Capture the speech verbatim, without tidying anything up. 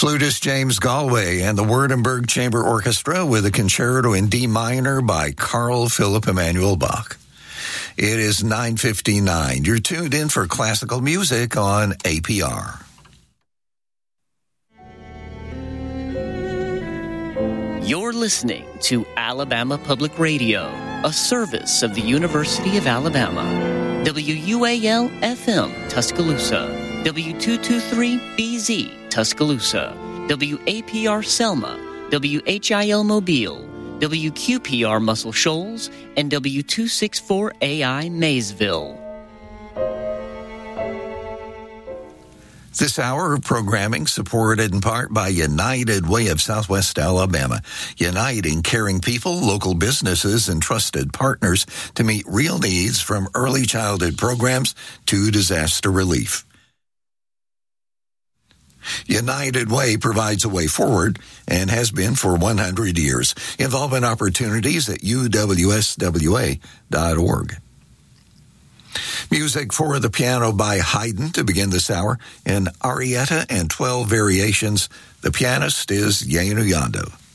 Flutist James Galway and the Württemberg Chamber Orchestra with a concerto in D minor by Carl Philipp Emanuel Bach. It is nine fifty-nine. You're tuned in for classical music on A P R. You're listening to Alabama Public Radio, a service of the University of Alabama. W U A L F M Tuscaloosa, W two twenty-three B Z Tuscaloosa, W A P R Selma, W H I L Mobile, W Q P R Muscle Shoals, and W two sixty-four A I Maysville. This hour of programming supported in part by United Way of Southwest Alabama, uniting caring people, local businesses, and trusted partners to meet real needs from early childhood programs to disaster relief. United Way provides a way forward and has been for one hundred years. Involvement opportunities at U W S W A dot org. Music for the piano by Haydn to begin this hour in Arietta and twelve Variations. The pianist is Yanu Yando.